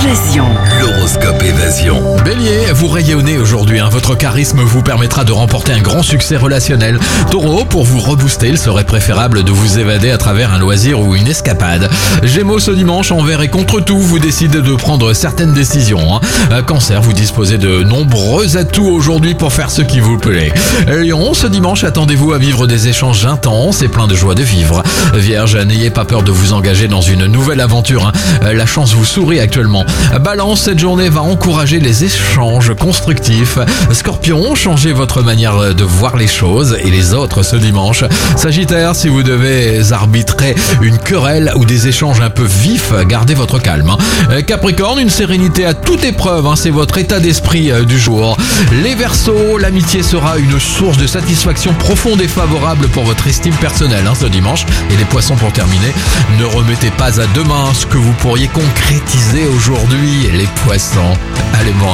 Évasion. L'horoscope Évasion. Bélier, vous rayonnez aujourd'hui, votre charisme vous permettra de remporter un grand succès relationnel. Taureau, pour vous rebooster, il serait préférable de vous évader à travers un loisir ou une escapade. Gémeaux, ce dimanche, envers et contre tout, vous décidez de prendre certaines décisions. Cancer, vous disposez de nombreux atouts aujourd'hui pour faire ce qui vous plaît. Lion, ce dimanche, attendez-vous à vivre des échanges intenses et pleins de joie de vivre. Vierge, n'ayez pas peur de vous engager dans une nouvelle aventure. La chance vous sourit actuellement. Balance, cette journée va encourager les échanges constructifs. Scorpion, changez votre manière de voir les choses et les autres ce dimanche. Sagittaire, si vous devez arbitrer une querelle ou des échanges un peu vifs, gardez votre calme. Capricorne, une sérénité à toute épreuve, c'est votre état d'esprit du jour. Les Verseaux, l'amitié sera une source de satisfaction profonde et favorable pour votre estime personnelle ce dimanche. Et les Poissons, pour terminer, ne remettez pas à demain ce que vous pourriez concrétiser aujourd'hui, les Poissons. Allez, bon